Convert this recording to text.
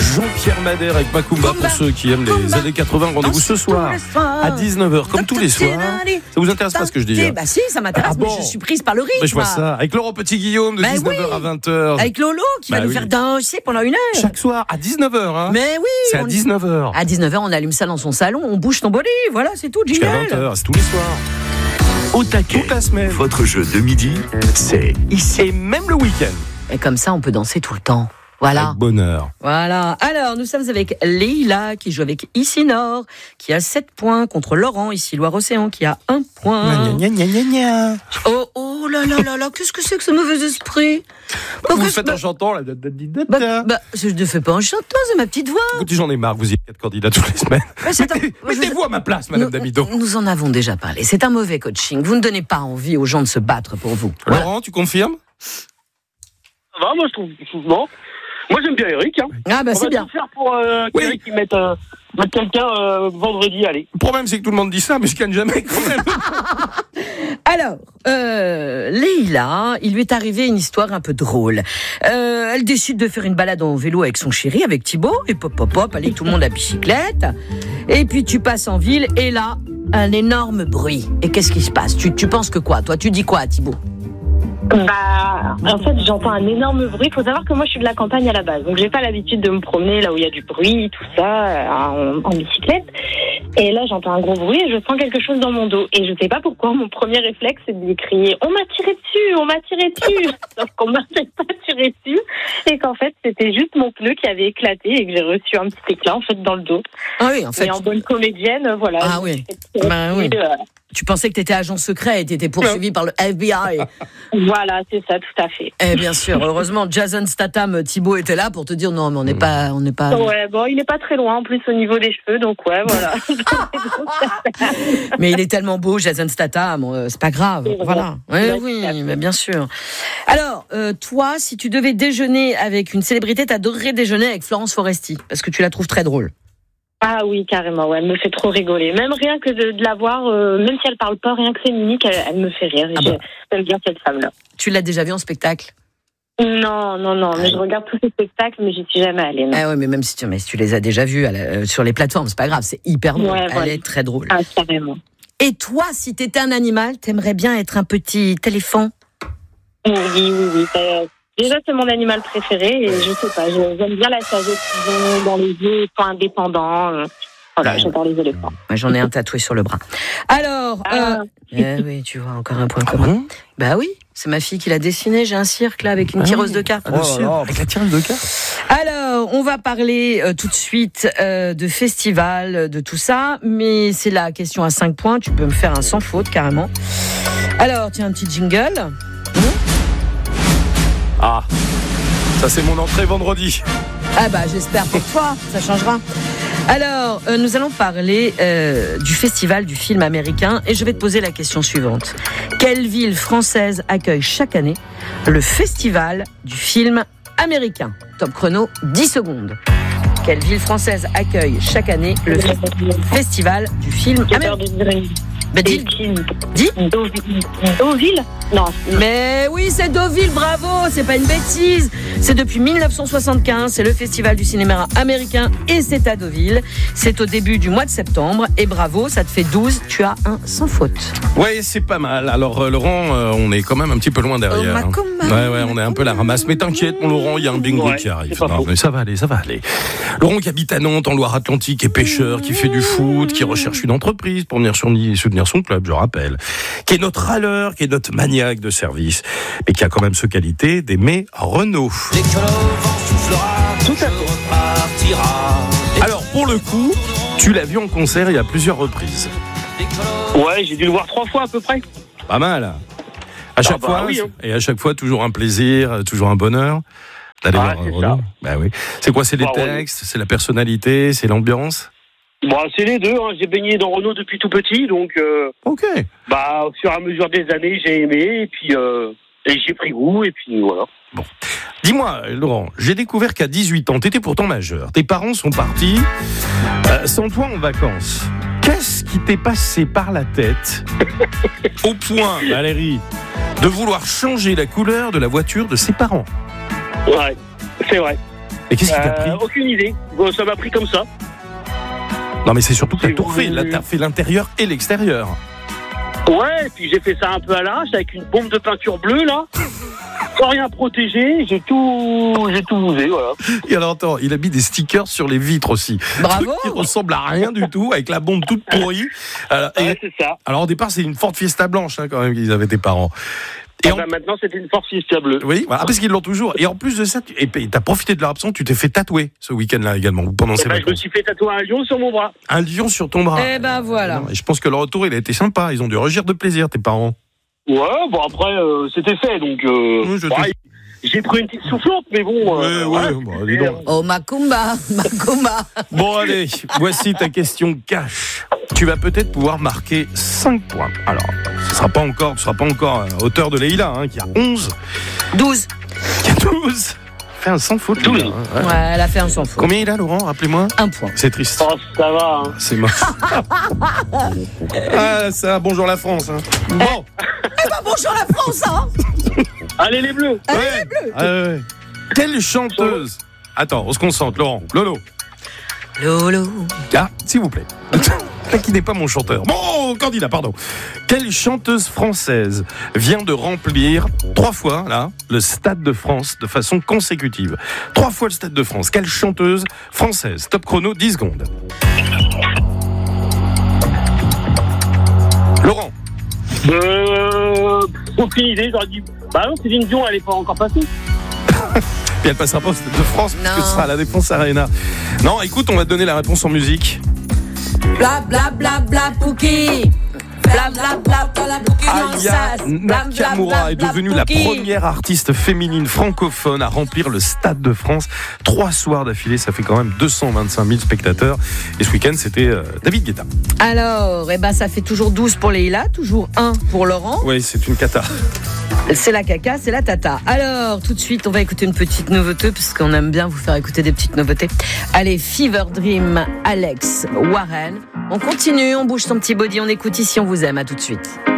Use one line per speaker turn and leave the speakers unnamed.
Jean-Pierre Madère avec Macumba pour ceux qui aiment les années 80. Rendez-vous ce soir à 19h, comme tous les soirs. Ça vous intéresse pas ce que je dis?
Bah si, ça m'intéresse, mais je suis prise par le rythme.
Mais je vois ça. Avec Laurent Petit-Guillaume de 19h à 20h.
Avec Lolo qui va nous faire danser pendant une heure.
Chaque soir à 19h. Hein.
Mais oui.
C'est à 19h.
À 19h, on allume ça dans son salon, on bouge ton body. Voilà, c'est tout.
Jusqu'à 20h, c'est tous les soirs.
Au taquet,
toute la semaine.
Votre jeu de midi, c'est ici.
Et même le week-end.
Et comme ça, on peut danser tout le temps. Voilà.
Avec bonheur.
Voilà. Alors, nous sommes avec Leïla, qui joue avec Ici-Nord, qui a 7 points, contre Laurent, ici Loire-Océan, qui a 1 point. Oh là là là là, qu'est-ce que c'est que ce mauvais esprit?
Vous le faites en chantant, là.
Je ne fais pas en chantant, c'est ma petite voix.
Écoutez, j'en ai marre, vous y êtes 4 candidats toutes les semaines. Mettez-vous à ma place, Madame Damido.
Nous en avons déjà parlé. C'est un mauvais coaching. Vous ne donnez pas envie aux gens de se battre pour vous.
Voilà. Laurent, tu confirmes?
Ça va, moi je trouve non. Moi j'aime bien Eric. Hein.
Ah bah c'est bien.
On va tout faire pour Eric qui mette quelqu'un vendredi, allez.
Le problème c'est que tout le monde dit ça, mais je gagne jamais quand même.
Alors, Leïla, il lui est arrivé une histoire un peu drôle. Elle décide de faire une balade en vélo avec son chéri, avec Thibaut, et pop, allez, tout le monde à bicyclette. Et puis tu passes en ville, et là, un énorme bruit. Et qu'est-ce qui se passe? Tu penses que quoi? Toi, tu dis quoi à Thibaut?
Bah, en fait, j'entends un énorme bruit. Il faut savoir que moi, je suis de la campagne à la base. Donc, j'ai pas l'habitude de me promener là où il y a du bruit, tout ça, en bicyclette. Et là, j'entends un gros bruit et je sens quelque chose dans mon dos. Et je sais pas pourquoi, mon premier réflexe, c'est de lui crier « On m'a tiré dessus !» Sauf qu'on m'a pas tiré dessus. Et qu'en fait, c'était juste mon pneu qui avait éclaté et que j'ai reçu un petit éclat, en fait, dans le dos.
Ah oui, en fait.
Et en bonne comédienne, voilà.
Ah oui. Bah oui. Tu pensais que tu étais agent secret et tu étais poursuivi par le FBI.
Voilà, c'est ça, tout à fait.
Et bien sûr, heureusement, Jason Statham, Thibaut était là pour te dire non, mais on n'est pas.
Ouais, bon, il n'est pas très loin en plus au niveau des cheveux, donc ouais, voilà.
Mais il est tellement beau, Jason Statham, c'est pas grave. Voilà. Oui, mais bien sûr. Alors, toi, si tu devais déjeuner avec une célébrité, t'adorerais déjeuner avec Florence Foresti, parce que tu la trouves très drôle.
Ah oui, carrément, ouais, elle me fait trop rigoler. Même rien que de la voir, même si elle parle pas, rien que ses mimiques, elle me fait rire. J'aime bien cette femme-là.
Tu l'as déjà vue en spectacle?
Non, mais je regarde tous ces spectacles, mais j'y suis jamais allée. Non.
Ah ouais, mais même si tu les as déjà vus sur les plateformes, c'est pas grave, c'est hyper drôle. Ouais, elle est très drôle.
Ah, carrément.
Et toi, si t'étais un animal, t'aimerais bien être un petit éléphant?
Oui. Déjà, c'est mon animal préféré et je sais pas, j'aime bien la sagesse qu'ils ont dans les yeux, ils sont indépendants. Voilà, j'adore les éléphants.
J'en ai un tatoué sur le bras. Alors, oui, tu vois, encore un point commun. Bah oui, c'est ma fille qui l'a dessiné. J'ai un cirque là avec une tireuse de cartes.
Avec la tireuse de cartes.
Alors, on va parler tout de suite de festival, de tout ça, mais c'est la question à 5 points. Tu peux me faire un sans faute carrément. Alors, tiens, un petit jingle.
Ah, ça c'est mon entrée vendredi.
Ah bah j'espère pour toi, ça changera. Alors, nous allons parler du festival du film américain et je vais te poser la question suivante. Quelle ville française accueille chaque année le festival du film américain? Top chrono, 10 secondes. Quelle ville française accueille chaque année le festival du film américain? Dis.
Deauville? Non.
Mais oui, c'est Deauville, bravo, c'est pas une bêtise. C'est depuis 1975, c'est le festival du cinéma américain et c'est à Deauville. C'est au début du mois de septembre et bravo, ça te fait 12, tu as un sans faute.
Ouais, c'est pas mal. Alors Laurent, on est quand même un petit peu loin derrière. Ouais, on est un peu la ramasse. Mais t'inquiète, mon Laurent, il y a un bingo qui arrive. Non, mais ça va aller. Laurent qui habite à Nantes, en Loire-Atlantique, est pêcheur, qui fait du foot, qui recherche une entreprise pour venir soutenir son club, je rappelle, qui est notre râleur, qui est notre maniaque de service, mais qui a quand même ce qualité d'aimer Renault.
Tout à fait.
Alors, pour le coup, tu l'as vu en concert il y a plusieurs reprises.
Ouais, j'ai dû le voir 3 fois à peu près.
Pas mal. À chaque fois,
oui, hein.
Et à chaque fois, toujours un plaisir, toujours un bonheur d'aller voir Renault. Bah oui. C'est quoi? C'est les textes, c'est la personnalité, c'est l'ambiance?
Bon, c'est les deux. J'ai baigné dans Renault depuis tout petit, donc.
Ok.
Bah, au fur et à mesure des années, j'ai aimé, et puis j'ai pris goût, et puis voilà.
Bon. Dis-moi, Laurent, j'ai découvert qu'à 18 ans, t'étais pourtant majeur. Tes parents sont partis sans toi en vacances. Qu'est-ce qui t'est passé par la tête au point, Valérie, de vouloir changer la couleur de la voiture de ses parents?
Ouais, c'est vrai.
Et qu'est-ce qui t'a pris?
Aucune idée. Bon, ça m'a pris comme ça.
Non, mais c'est surtout que t'as tout refait. Là, t'as fait l'intérieur et l'extérieur.
Ouais, et puis j'ai fait ça un peu à l'arrache avec une bombe de peinture bleue, là. Sans rien protéger, j'ai tout usé, voilà.
Et alors, attends, il a mis des stickers sur les vitres aussi.
Bravo.
Truc qui ressemble à rien du tout, avec la bombe toute pourrie.
Ouais, c'est ça.
Alors, au départ, c'est une Ford Fiesta blanche, quand même, qu'ils avaient tes parents.
Et maintenant, c'était une Ford Fiesta bleue.
Oui, voilà, parce qu'ils l'ont toujours. Et en plus de ça, t'as profité de leur absence, tu t'es fait tatouer ce week-end-là également, pendant ces vacances.
Je me suis fait tatouer un lion sur mon bras.
Un lion sur ton bras.
Eh ben voilà.
Et je pense que le retour, il a été sympa. Ils ont dû rugir de plaisir, tes parents.
Ouais, bon après, c'était fait, donc... j'ai pris une petite soufflante, mais bon...
dis donc.
Oh, Macumba.
Bon, allez, voici ta question cash. Tu vas peut-être pouvoir marquer 5 points. Alors, tu seras pas encore à hauteur de Leïla, qui a 11.
12.
Qui a 12. Fait un sans faute.
12.
Ouais, elle a fait un sans faute.
Combien il a, Laurent? Rappelez-moi.
1 point.
C'est triste.
Oh, ça va.
C'est moche. Ça, bonjour la France. Bon.
Eh ben, bonjour la France,
Allez, les Bleus.
Allez, les Bleus.
Ouais. Quelle chanteuse... Attends, on se concentre, Laurent. Lolo. Ah, s'il vous plaît. Qui n'est pas mon chanteur. Bon, candidat, pardon. Quelle chanteuse française vient de remplir 3 fois, là, le Stade de France de façon consécutive? 3 fois le Stade de France. Quelle chanteuse française? Top chrono, 10 secondes. Laurent.
Aucune idée, j'aurais dit... Bah non, Céline Dion, elle est pas encore passée.
Et elle passera pas au Stade de France, parce que ce sera à la Défense Arena. Non, écoute, on va te donner la réponse en musique.
Bla bla bla bla Pouki. Bla bla bla bla Pouki.
Aya Nakamura est devenue la première artiste féminine francophone à remplir le Stade de France 3 soirs d'affilée. Ça fait quand même 225 000 spectateurs. Et ce week-end, c'était David Guetta.
Alors, ça fait toujours 12 pour Leïla, toujours 1 pour Laurent.
Oui, c'est une cata.
C'est la caca, c'est la tata. Alors, tout de suite, on va écouter une petite nouveauté, parce qu'on aime bien vous faire écouter des petites nouveautés. Allez, Fever Dream, Alex Warren. On continue, on bouge son petit body, on écoute Ici, on vous aime. À tout de suite.